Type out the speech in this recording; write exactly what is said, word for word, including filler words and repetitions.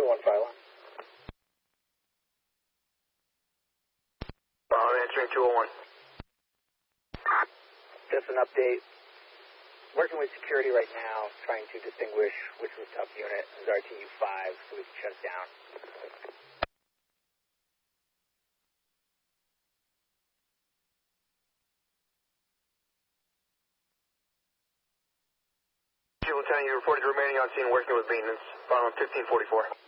one five one. I'm answering two oh one. Just an update. Working with security right now, trying to distinguish which was tough unit is R T U five so we can shut it down. Lieutenant, you reported remaining on scene working with maintenance. Bottom fifteen forty-four.